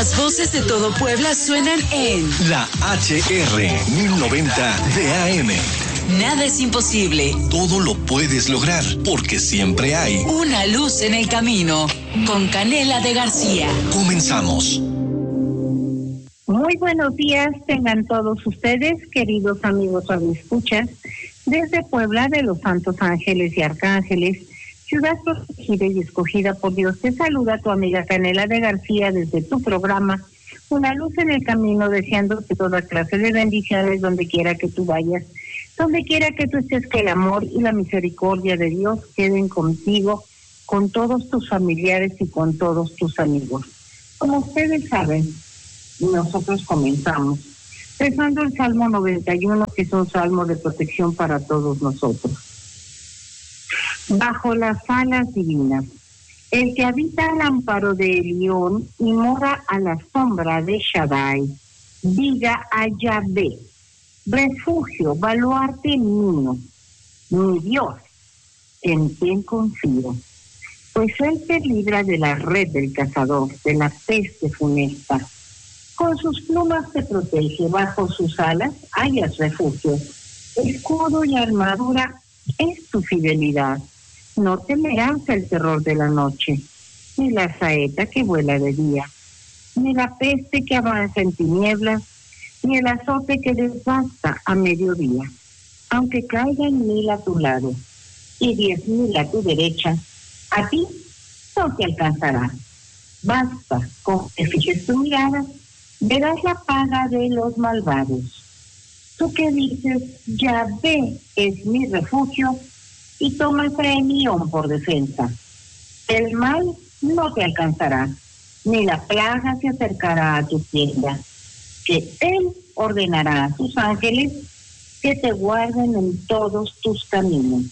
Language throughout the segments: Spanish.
Las voces de todo Puebla suenan en la HR 1090 de AM. Nada es imposible. Todo lo puedes lograr, porque siempre hay una luz en el camino. Con Canela de García. Comenzamos. Muy buenos días tengan todos ustedes, queridos amigos radioescuchas, desde Puebla de los Santos Ángeles y Arcángeles, ciudad protegida y escogida por Dios. Te saluda tu amiga Canela de García desde tu programa Una Luz en el Camino, deseándote toda clase de bendiciones donde quiera que tú vayas, donde quiera que tú estés, que el amor y la misericordia de Dios queden contigo, con todos tus familiares y con todos tus amigos. Como ustedes saben, nosotros comenzamos rezando el Salmo 91, que es un salmo de protección para todos nosotros. Bajo las alas divinas, el que habita al amparo de Elión y mora a la sombra de Shaddai, diga a Yahvé: refugio, baluarte mío, mi Dios, en quien confío. Pues él te libra de la red del cazador, de la peste funesta. Con sus plumas te protege, bajo sus alas hallas refugio. Escudo y armadura es tu fidelidad. No temerás el terror de la noche, ni la saeta que vuela de día, ni la peste que avanza en tinieblas, ni el azote que devasta a mediodía. Aunque caigan 1000 a tu lado y 10,000 a tu derecha, a ti no te alcanzará. Basta con que fijes tu mirada, verás la paga de los malvados. Tú que dices, Yahvé es mi refugio, y tomas a Elión por defensa. El mal no te alcanzará, ni la plaga se acercará a tu tienda, que él ordenará a sus ángeles que te guarden en todos tus caminos.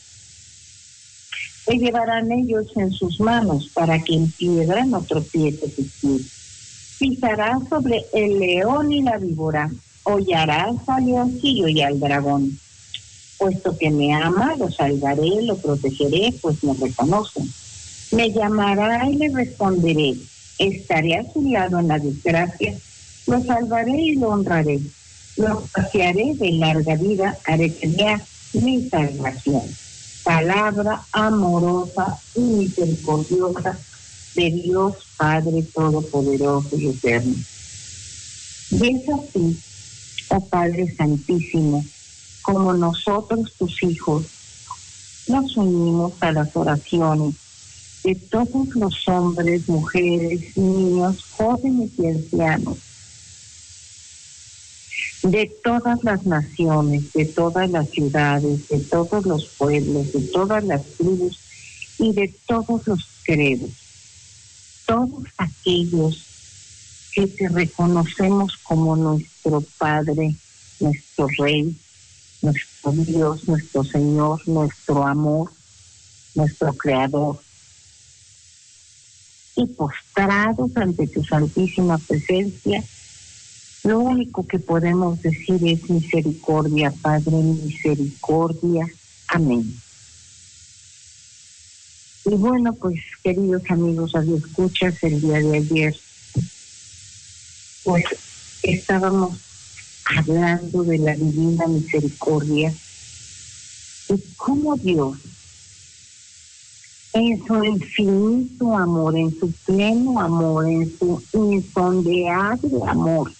Te llevarán ellos en sus manos para que en piedra no tropiece tu pie. Pisarás sobre el león y la víbora, hollarás al leoncillo y al dragón. Puesto que me ama, lo salvaré, lo protegeré, pues me reconocen. Me llamará y le responderé. Estaré a su lado en la desgracia, lo salvaré y lo honraré. Lo saciaré de larga vida, haré que vea mi salvación. Palabra amorosa y misericordiosa de Dios Padre Todopoderoso y Eterno. Y es así, oh Padre Santísimo, como nosotros, tus hijos, nos unimos a las oraciones de todos los hombres, mujeres, niños, jóvenes y ancianos, de todas las naciones, de todas las ciudades, de todos los pueblos, de todas las tribus y de todos los credos. Todos aquellos que te reconocemos como nuestro Padre, nuestro Rey, nuestro Dios, nuestro Señor, nuestro amor, nuestro Creador. Y postrados ante tu santísima presencia, lo único que podemos decir es misericordia, Padre, misericordia. Amén. Y bueno, pues, queridos amigos radioescuchas, el día de ayer, pues, estábamos hablando de la divina misericordia y cómo Dios, en su infinito amor, en su pleno amor, en su insondeable amor,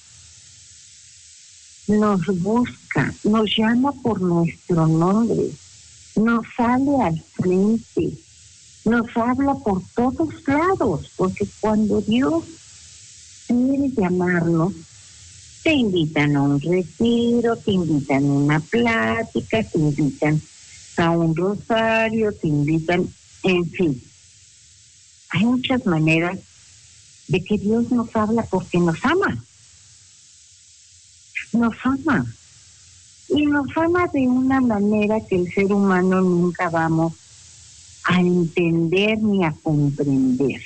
nos busca, nos llama por nuestro nombre, nos sale al frente, nos habla por todos lados, porque cuando Dios quiere llamarnos, te invitan a un retiro, te invitan a una plática, te invitan a un rosario, te invitan, en fin. Hay muchas maneras de que Dios nos habla porque nos ama. Nos ama. Y nos ama de una manera que el ser humano nunca vamos a entender ni a comprender.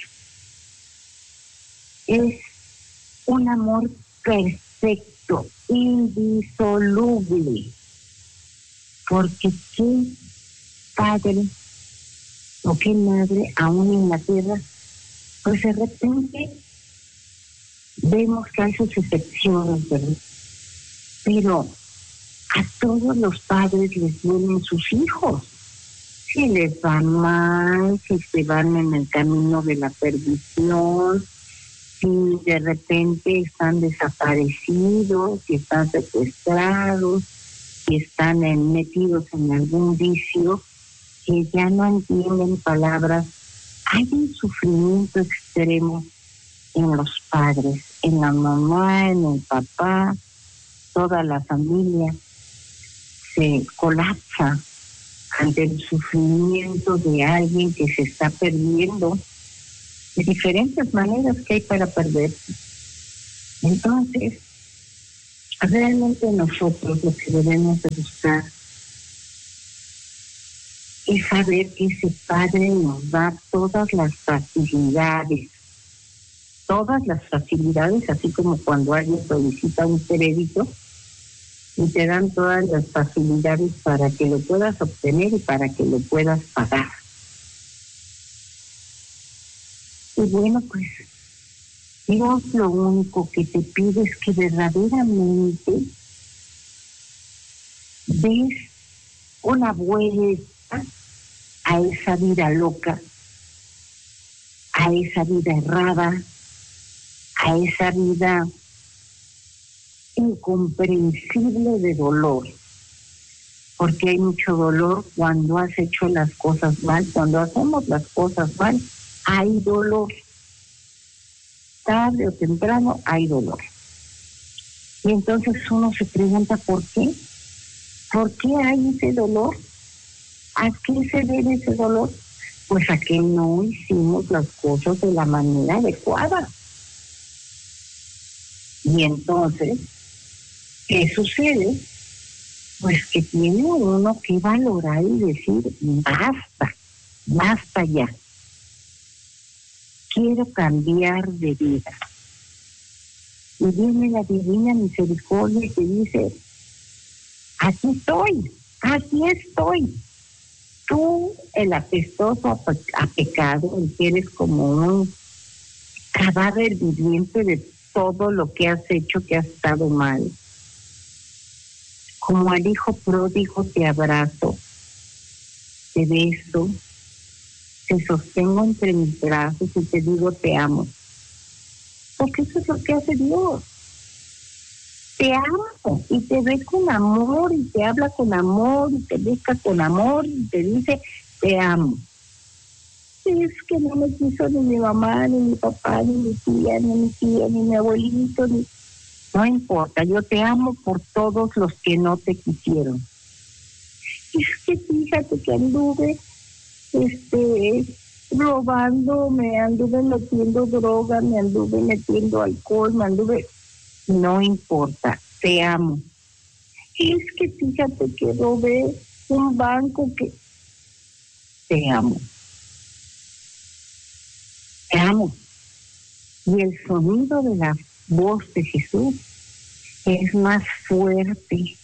Es un amor perfecto, indisoluble, porque qué padre o qué madre aún en la tierra, pues de repente Vemos que hay sus excepciones, ¿verdad? Pero a todos los padres les duelen sus hijos. Si les va mal, si se van en el camino de la perdición, si de repente están desaparecidos, si están secuestrados, si están metidos en algún vicio, que ya no entienden palabras. Hay un sufrimiento extremo en los padres, en la mamá, en el papá, toda la familia se colapsa ante el sufrimiento de alguien que se está perdiendo de diferentes maneras que hay para perderse. Entonces, realmente nosotros lo que debemos de buscar es saber que ese Padre nos da todas las facilidades, así como cuando alguien solicita un crédito y te dan todas las facilidades para que lo puedas obtener y para que lo puedas pagar. Y bueno, pues Dios lo único que te pide es que verdaderamente des una vuelta a esa vida loca, a esa vida errada, a esa vida incomprensible de dolor, porque hay mucho dolor cuando has hecho las cosas mal. Cuando hacemos las cosas mal, hay dolor. Tarde o temprano hay dolor. Y entonces uno se pregunta ¿por qué? ¿Por qué hay ese dolor? ¿A qué se debe ese dolor? Pues a que no hicimos las cosas de la manera adecuada. Y entonces, ¿qué sucede? Pues que tiene uno que valorar y decir, basta ya. Quiero cambiar de vida. Y viene la divina misericordia que dice, aquí estoy. Tú, el apestoso a pecado, el que eres como un cadáver viviente de todo lo que has hecho que has estado mal. Como al hijo pródigo te abrazo, te beso, te sostengo entre mis brazos y te digo te amo. Porque eso es lo que hace Dios. Te ama y te ve con amor y te habla con amor y te besa con amor y te dice te amo. Es que no me quiso ni mi mamá, ni mi papá, ni mi tía, ni mi abuelito, no importa, yo te amo por todos los que no te quisieron. Es que fíjate que anduve robando, me anduve metiendo droga, me anduve metiendo alcohol, no importa, te amo. Es que fíjate que robé un banco te amo. Te amo. Y el sonido de la voz de Jesús es más fuerte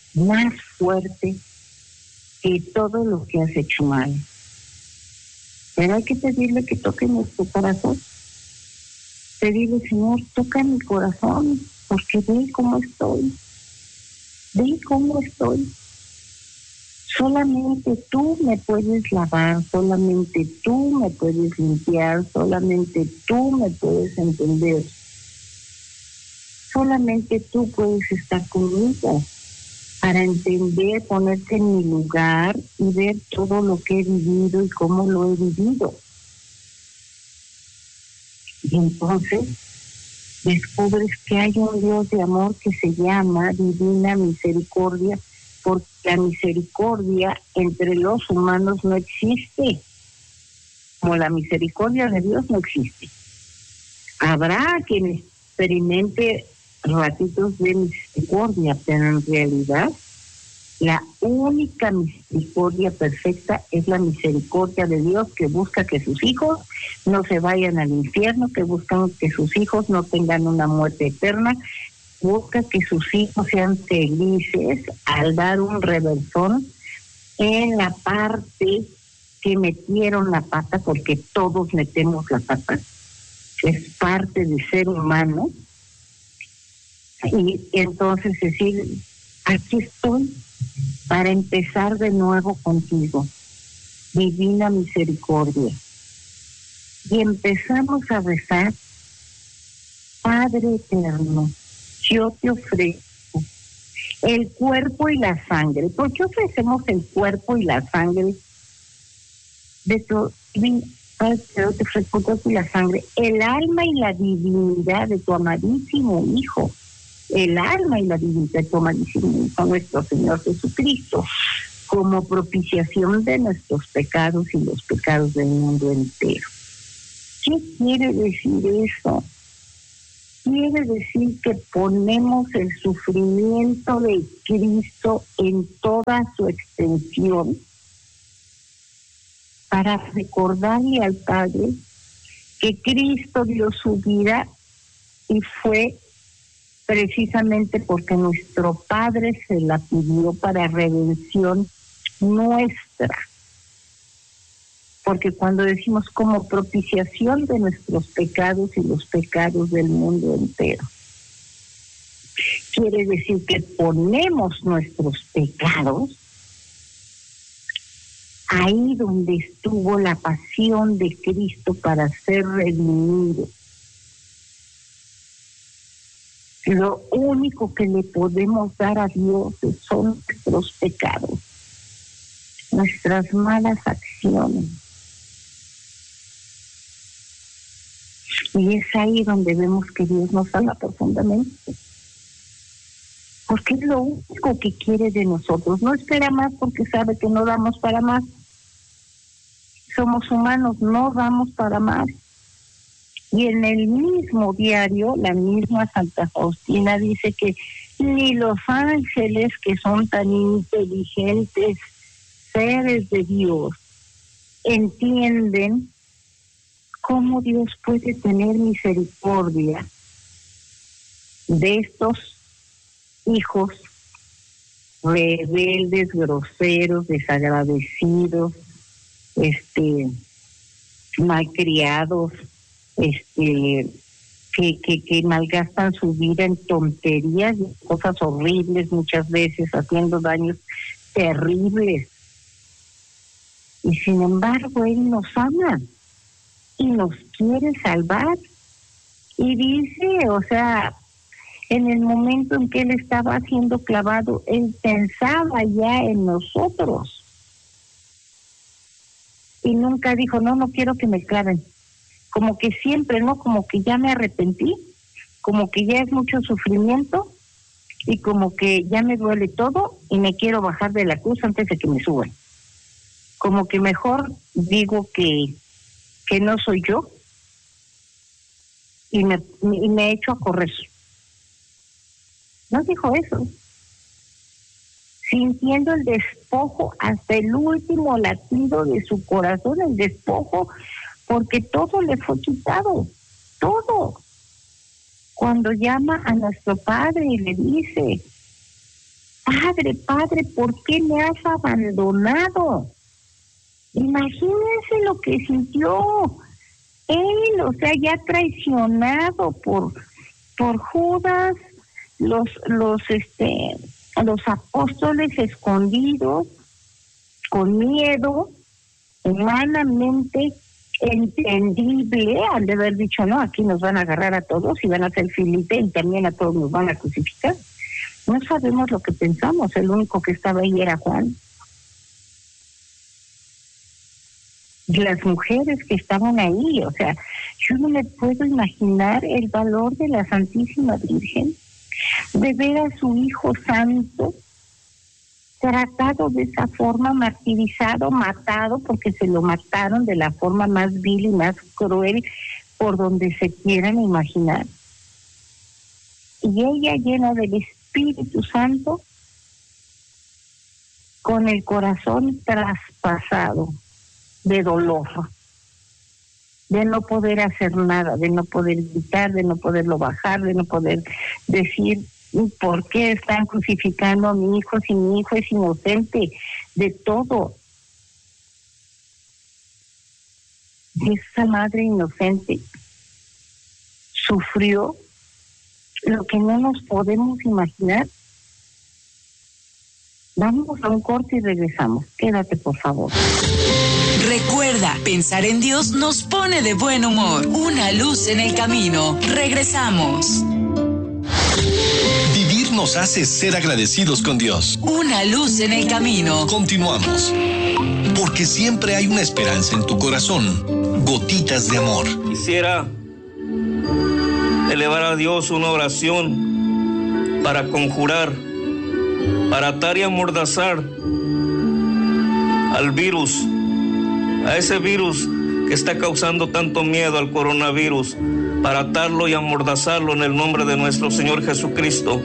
que todo lo que has hecho mal. Pero hay que pedirle que toque nuestro corazón. Pedirle, Señor, toca mi corazón, porque ve cómo estoy. Solamente tú me puedes lavar, solamente tú me puedes limpiar, solamente tú me puedes entender. Solamente tú puedes estar conmigo para entender, ponerte en mi lugar y ver todo lo que he vivido y cómo lo he vivido. Y entonces descubres que hay un Dios de amor que se llama Divina Misericordia, porque la misericordia entre los humanos no existe, como la misericordia de Dios no existe. Habrá quien experimente ratitos de misericordia, pero en realidad la única misericordia perfecta es la misericordia de Dios, que busca que sus hijos no se vayan al infierno, que buscan que sus hijos no tengan una muerte eterna, busca que sus hijos sean felices al dar un reversón en la parte que metieron la pata, porque todos metemos la pata, es parte de ser humano, Y entonces decir, aquí estoy para empezar de nuevo contigo, divina misericordia. Y empezamos a rezar, Padre eterno, yo te ofrezco el cuerpo y la sangre. ¿Por qué ofrecemos el cuerpo y la sangre de tu Padre, yo te ofrezco el cuerpo y la sangre, el alma y la divinidad de tu amadísimo Hijo, el alma y la divinidad de tu amadísimo Hijo, nuestro Señor Jesucristo, como propiciación de nuestros pecados y los pecados del mundo entero? ¿Qué quiere decir eso? Quiere decir que ponemos el sufrimiento de Cristo en toda su extensión para recordarle al Padre que Cristo dio su vida y fue precisamente porque nuestro Padre se la pidió para redención nuestra. Porque cuando decimos como propiciación de nuestros pecados y los pecados del mundo entero, quiere decir que ponemos nuestros pecados ahí donde estuvo la pasión de Cristo para ser redimido. Lo único que le podemos dar a Dios son nuestros pecados, nuestras malas acciones. Y es ahí donde vemos que Dios nos ama profundamente. Porque es lo único que quiere de nosotros. No espera más porque sabe que no damos para más. Somos humanos, no damos para más. Y en el mismo diario, la misma Santa Faustina dice que ni los ángeles, que son tan inteligentes seres de Dios, entienden cómo Dios puede tener misericordia de estos hijos rebeldes, groseros, desagradecidos, malcriados, que malgastan su vida en tonterías y cosas horribles, muchas veces haciendo daños terribles. Y sin embargo, Él nos ama y nos quiere salvar. Y dice, o sea, en el momento en que Él estaba siendo clavado, Él pensaba ya en nosotros. Y nunca dijo, no quiero que me claven. Como que siempre, ¿no? Como que ya me arrepentí, como que ya es mucho sufrimiento y como que ya me duele todo y me quiero bajar de la cruz antes de que me suban. Como que mejor digo que no soy yo y me echo a correr. No dijo eso. Sintiendo el despojo hasta el último latido de su corazón, el despojo, porque todo le fue quitado, todo. Cuando llama a nuestro Padre y le dice, Padre, ¿por qué me has abandonado? Imagínense lo que sintió él, o sea, ya traicionado por Judas, los apóstoles escondidos, con miedo, humanamente entendible, han de haber dicho, no, aquí nos van a agarrar a todos y van a hacer filete y también a todos nos van a crucificar. No sabemos lo que pensamos, el único que estaba ahí era Juan. Y las mujeres que estaban ahí, o sea, yo no me puedo imaginar el valor de la Santísima Virgen, de ver a su Hijo Santo tratado de esa forma, martirizado, matado, porque se lo mataron de la forma más vil y más cruel por donde se quieran imaginar. Y ella, llena del Espíritu Santo, con el corazón traspasado de dolor, de no poder hacer nada, de no poder gritar, de no poderlo bajar, de no poder decir ¿por qué están crucificando a mi hijo si mi hijo es inocente de todo? Y esa madre inocente sufrió lo que no nos podemos imaginar. Vamos a un corte y regresamos. Quédate, por favor. Recuerda, pensar en Dios nos pone de buen humor. Una luz en el camino. Regresamos. Vivir nos hace ser agradecidos con Dios. Una luz en el camino. Continuamos. Porque siempre hay una esperanza en tu corazón. Gotitas de amor. Quisiera elevar a Dios una oración para conjurar, para atar y amordazar al virus, a ese virus que está causando tanto miedo, al coronavirus, para atarlo y amordazarlo en el nombre de nuestro Señor Jesucristo.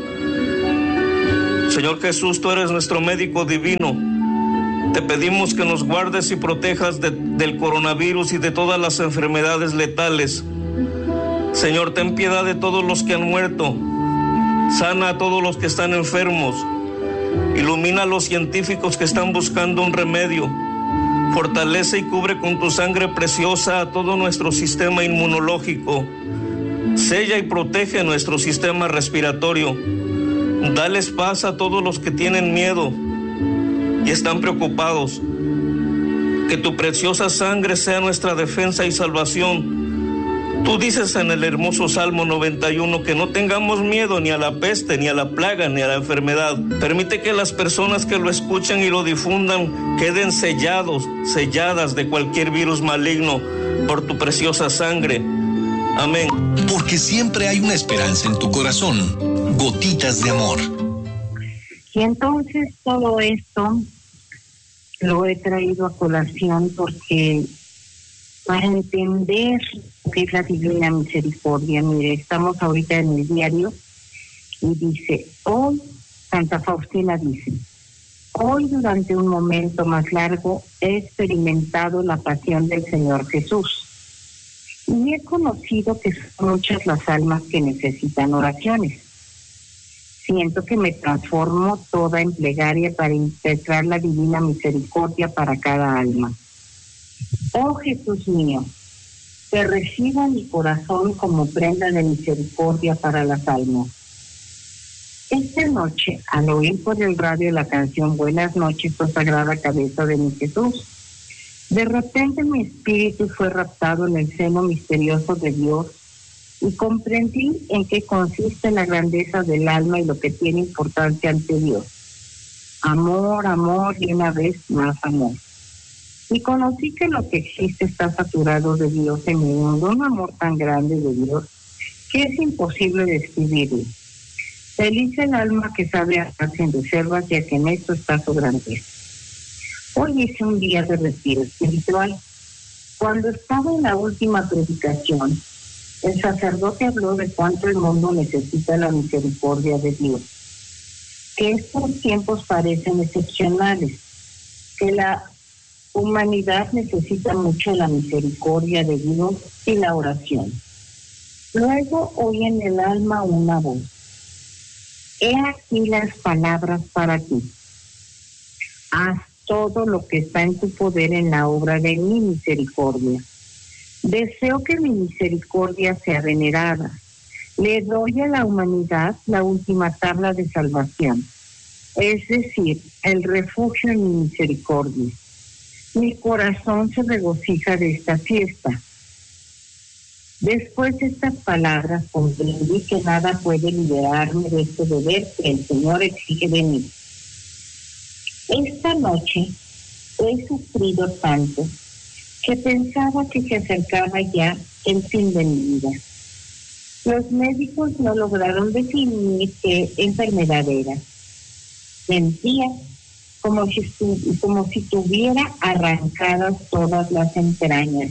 Señor Jesús, tú eres nuestro médico divino. Te pedimos que nos guardes y protejas del coronavirus y de todas las enfermedades letales. Señor, ten piedad de todos los que han muerto. Sana a todos los que están enfermos. Ilumina a los científicos que están buscando un remedio. Fortalece y cubre con tu sangre preciosa a todo nuestro sistema inmunológico. Sella y protege nuestro sistema respiratorio. Dales paz a todos los que tienen miedo y están preocupados. Que tu preciosa sangre sea nuestra defensa y salvación. Tú dices en el hermoso Salmo 91 que no tengamos miedo ni a la peste, ni a la plaga, ni a la enfermedad. Permite que las personas que lo escuchen y lo difundan queden selladas de cualquier virus maligno por tu preciosa sangre. Amén. Porque siempre hay una esperanza en tu corazón. Gotitas de amor. Y entonces todo esto lo he traído a colación porque para entender lo que es la divina misericordia, mire, estamos ahorita en el diario y dice, hoy, Santa Faustina dice, hoy durante un momento más largo he experimentado la pasión del Señor Jesús y he conocido que son muchas las almas que necesitan oraciones. Siento que me transformo toda en plegaria para impetrar la divina misericordia para cada alma. Oh Jesús mío, te recibo en mi corazón como prenda de misericordia para las almas. Esta noche, al oír por el radio la canción Buenas noches, oh sagrada cabeza de mi Jesús, de repente mi espíritu fue raptado en el seno misterioso de Dios y comprendí en qué consiste la grandeza del alma y lo que tiene importancia ante Dios. Amor, amor y una vez más amor. Y conocí que lo que existe está saturado de Dios en mi mundo, un amor tan grande de Dios que es imposible describirlo. Feliz el alma que sabe amar sin reservas, ya que en esto está su grandeza. Hoy hice un día de retiro espiritual. Cuando estaba en la última predicación, el sacerdote habló de cuánto el mundo necesita la misericordia de Dios, que estos tiempos parecen excepcionales, que la humanidad necesita mucho la misericordia de Dios y la oración. Luego oí en el alma una voz. He aquí las palabras para ti. Haz todo lo que está en tu poder en la obra de mi misericordia. Deseo que mi misericordia sea venerada. Le doy a la humanidad la última tabla de salvación, es decir, el refugio en mi misericordia. Mi corazón se regocija de esta fiesta. Después de estas palabras comprendí que nada puede liberarme de este deber que el Señor exige de mí. Esta noche he sufrido tanto que pensaba que se acercaba ya el fin de mi vida. Los médicos no lograron definir qué enfermedad era. Sentía como si tuviera arrancadas todas las entrañas.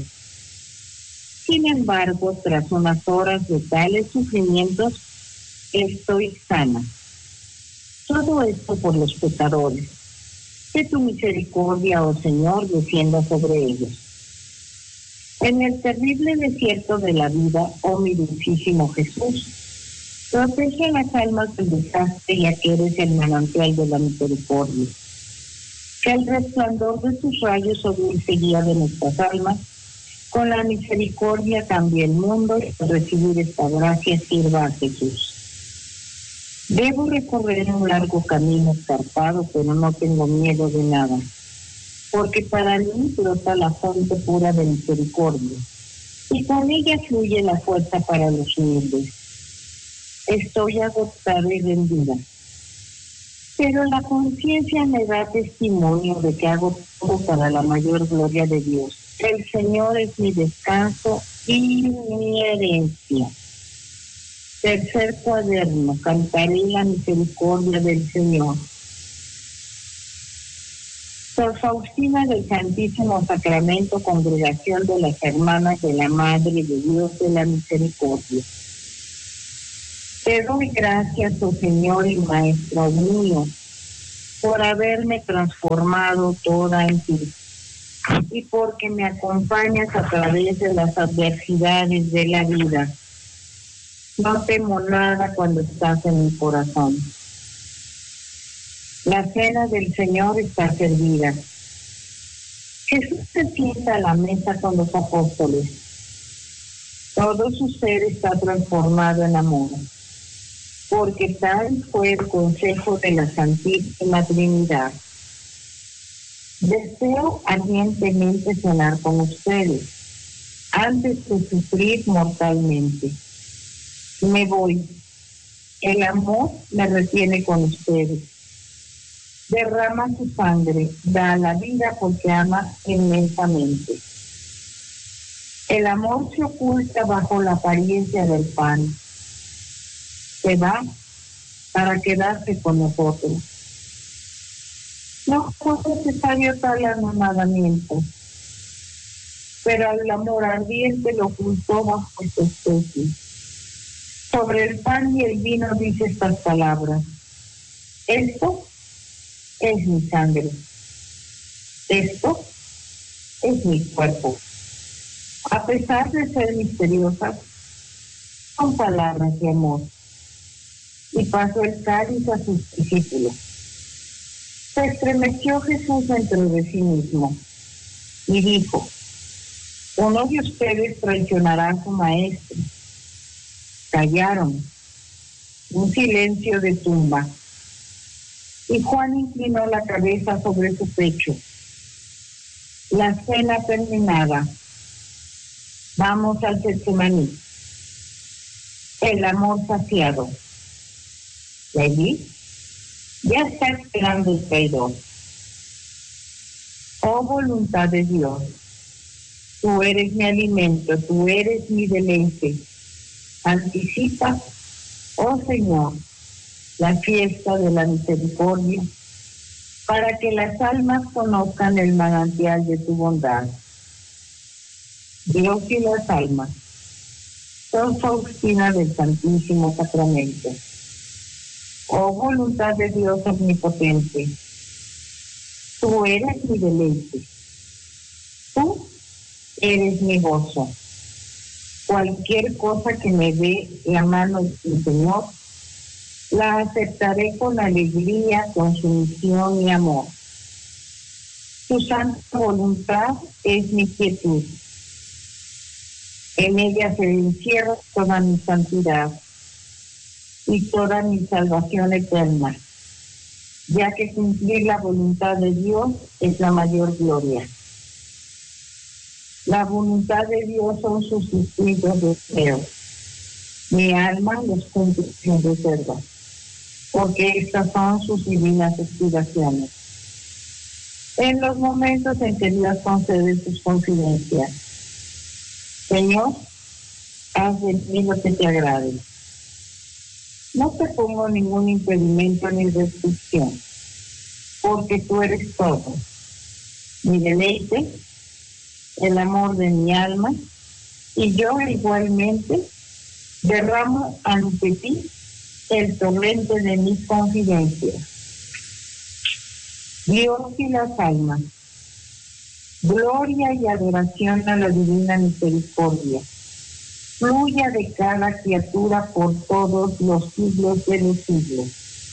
Sin embargo, tras unas horas de tales sufrimientos, estoy sana. Todo esto por los pecadores. Que tu misericordia, oh Señor, descienda sobre ellos. En el terrible desierto de la vida, oh mi dulcísimo Jesús, protege a las almas del desastre, ya que eres el manantial de la misericordia. Que el resplandor de tus rayos, oh dulce guía de nuestras almas, con la misericordia cambie el mundo y al recibir esta gracia sirva a Jesús. Debo recorrer un largo camino escarpado, pero no tengo miedo de nada, porque para mí brota la fuente pura de misericordia, y con ella fluye la fuerza para los humildes. Estoy agotada y rendida, pero la conciencia me da testimonio de que hago todo para la mayor gloria de Dios. El Señor es mi descanso y mi herencia. Tercer cuaderno, cantaré la misericordia del Señor. Sor Faustina del Santísimo Sacramento, Congregación de las Hermanas de la Madre de Dios de la Misericordia. Te doy gracias, oh Señor y Maestro mío, por haberme transformado toda en ti, y porque me acompañas a través de las adversidades de la vida. No temo nada cuando estás en mi corazón. La cena del Señor está servida. Jesús se sienta a la mesa con los apóstoles. Todo su ser está transformado en amor, porque tal fue el consejo de la Santísima Trinidad. Deseo ardientemente cenar con ustedes antes de sufrir mortalmente. Me voy. El amor me retiene con ustedes. Derrama su sangre, da la vida porque ama inmensamente. El amor se oculta bajo la apariencia del pan. Se va para quedarse con nosotros. No fue necesario tal anonadamiento, pero el amor ardiente lo ocultó bajo esta especie. Sobre el pan y el vino dice estas palabras: esto es mi sangre, esto es mi cuerpo. A pesar de ser misteriosas, son palabras de amor. Y pasó el cáliz a sus discípulos. Se estremeció Jesús dentro de sí mismo y dijo: uno de ustedes traicionará a su maestro. Callaron. Un silencio de tumba. Y Juan inclinó la cabeza sobre su pecho. La cena terminada. Vamos al Getsemaní. El amor saciado. Y allí ya está esperando el traidor. Oh voluntad de Dios, tú eres mi alimento, tú eres mi deleite. Anticipa, oh Señor, la fiesta de la misericordia, para que las almas conozcan el manantial de tu bondad. Dios y las almas. Sor Faustina del Santísimo Sacramento. Oh voluntad de Dios omnipotente, tú eres mi deleite, tú eres mi gozo. Cualquier cosa que me dé la mano del Señor, la aceptaré con alegría, con sumisión y amor. Tu santa voluntad es mi quietud. En ella se encierra toda mi santidad y toda mi salvación eterna, ya que cumplir la voluntad de Dios es la mayor gloria. La voluntad de Dios son sus distintos deseos. Mi alma los cumple sin reserva, porque estas son sus divinas aspiraciones. En los momentos en que Dios concede sus confidencias, Señor, haz de mí lo que te agrade. No te pongo ningún impedimento ni restricción, porque tú eres todo. Mi deleite, el amor de mi alma, y yo igualmente derramo ante ti el torrente de mis confidencias. Dios y las almas, gloria y adoración a la divina misericordia, fluya de cada criatura por todos los siglos de los siglos.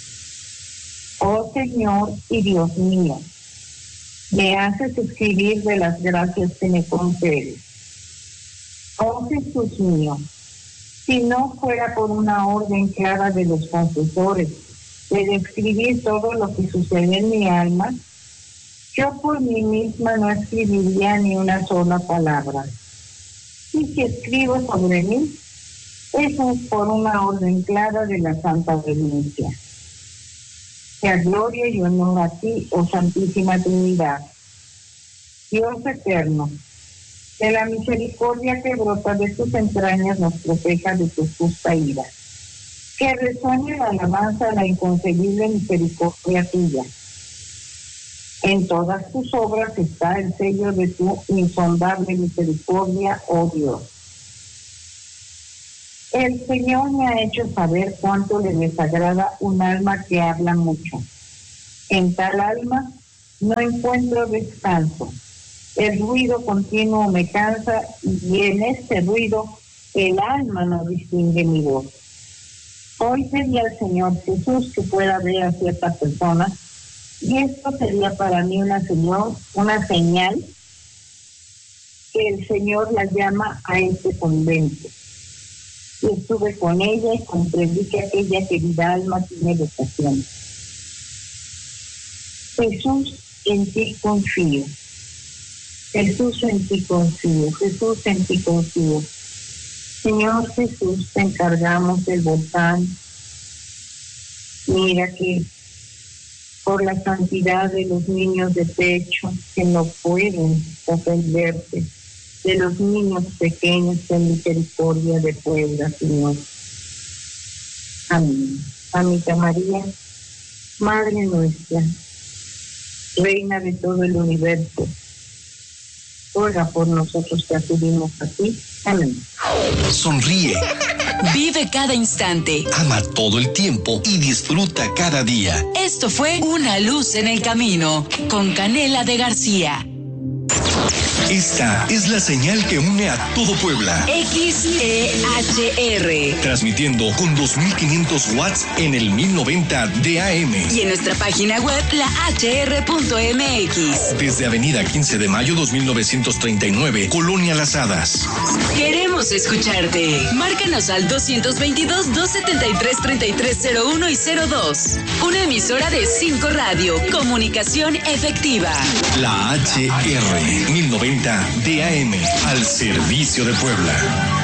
Oh Señor y Dios mío, me haces escribir de las gracias que me concedes. Oh Jesús mío, Si no fuera por una orden clara de los confesores de describir todo lo que sucede en mi alma, yo por mí misma no escribiría ni una sola palabra. Y si escribo sobre mí, eso es por una orden clara de la Santa Obediencia. Sea gloria y honor a ti, oh Santísima Trinidad, Dios eterno, que la misericordia que brota de tus entrañas nos proteja de tu justa ira. Que resuene la alabanza a la inconcebible misericordia tuya. En todas tus obras está el sello de tu insondable misericordia, oh Dios. El Señor me ha hecho saber cuánto le desagrada un alma que habla mucho. En tal alma no encuentro descanso. El ruido continuo me cansa y en este ruido el alma no distingue mi voz. Hoy pedí al Señor Jesús que pueda ver a ciertas personas y esto sería para mí una señal que el Señor la llama a este convento. Y estuve con ella y comprendí que aquella querida alma tiene vocación. Jesús, en ti confío. Jesús, en ti confío. Jesús, en ti confío. Señor Jesús, te encargamos del volcán. Mira que por la santidad de los niños de pecho que no pueden ofenderte, de los niños pequeños, ten misericordia de Puebla, Señor. Amén. Mamita María, Madre nuestra, Reina de todo el universo, ruega por nosotros que acudimos a ti. Amén. Sonríe. Vive cada instante. Ama todo el tiempo y disfruta cada día. Esto fue Una Luz en el Camino con Canela de García. Esta es la señal que une a todo Puebla. XEHR. Transmitiendo con 2500 watts en el 1090 de AM. Y en nuestra página web, lahr.mx. Desde Avenida 15 de Mayo 2939, Colonia Las Hadas. Queremos escucharte. Márcanos al 222-273-3301 y 02. Una emisora de 5 Radio. Comunicación efectiva. La HR 1090 DAM al servicio de Puebla.